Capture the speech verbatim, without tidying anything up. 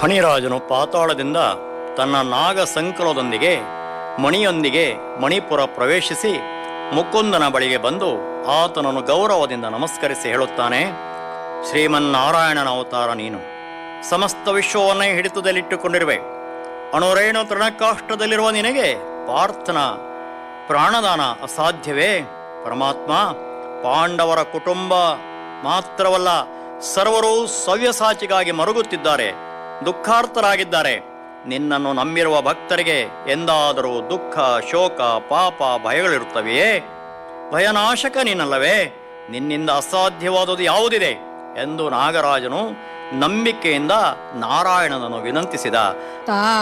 ಫಣಿರಾಜನು ಪಾತಾಳದಿಂದ ತನ್ನ ನಾಗ ಸಂಕಲದೊಂದಿಗೆ ಮಣಿಯೊಂದಿಗೆ ಮಣಿಪುರ ಪ್ರವೇಶಿಸಿ ಮುಕುಂದನ ಬಳಿಗೆ ಬಂದು ಆತನನ್ನು ಗೌರವದಿಂದ ನಮಸ್ಕರಿಸಿ ಹೇಳುತ್ತಾನೆ, ಶ್ರೀಮನ್ನಾರಾಯಣನ ಅವತಾರ ನೀನು. ಸಮಸ್ತ ವಿಶ್ವವನ್ನೇ ಹಿಡಿತದಲ್ಲಿಟ್ಟುಕೊಂಡಿರುವೆ. ಅಣುರೇಣು ತೃಣಕಾಷ್ಟದಲ್ಲಿರುವ ನಿನಗೆ ಪಾರ್ಥನ ಪ್ರಾಣದಾನ ಅಸಾಧ್ಯವೇ? ಪರಮಾತ್ಮ, ಪಾಂಡವರ ಕುಟುಂಬ ಮಾತ್ರವಲ್ಲ, ಸರ್ವರೂ ಸವ್ಯಸಾಚಿಗಾಗಿ ಮರುಗುತ್ತಿದ್ದಾರೆ, ದುಃಖಾರ್ಥರಾಗಿದ್ದಾರೆ. ನಿನ್ನನ್ನು ನಂಬಿರುವ ಭಕ್ತರಿಗೆ ಎಂದಾದರೂ ದುಃಖ, ಶೋಕ, ಪಾಪ, ಭಯಗಳಿರುತ್ತವೆಯೇ? ಭಯನಾಶಕ ನೀನಲ್ಲವೇ? ನಿನ್ನಿಂದ ಅಸಾಧ್ಯವಾದುದು ಯಾವುದಿದೆ ಎಂದು ನಾಗರಾಜನು ನಂಬಿಕೆಯಿಂದ ನಾರಾಯಣನನ್ನು ವಿನಂತಿಸಿದ.